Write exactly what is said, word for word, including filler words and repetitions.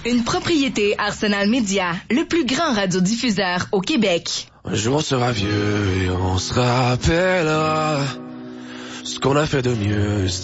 Une propriété Arsenal Média, le plus grand radiodiffuseur au Québec. Un jour on sera vieux et on se rappellera ce qu'on a fait de mieux.